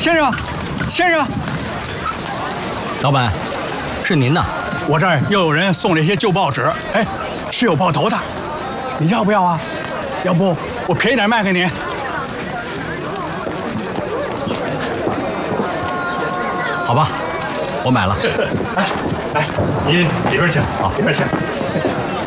先生，先生， 老板，是您呐？ 我这儿又有人送了一些旧报纸，哎，是有报头的，你要不要啊？要不我便宜点卖给你。 好吧，我买了。 来，您里边请，好，里边请。